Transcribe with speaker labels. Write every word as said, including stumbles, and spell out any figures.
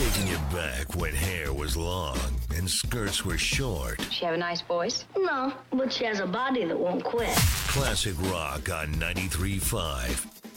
Speaker 1: Taking you back when hair was long and skirts were short.
Speaker 2: She have a nice voice?
Speaker 3: No, but she has a body that won't quit.
Speaker 1: Classic rock on ninety-three point five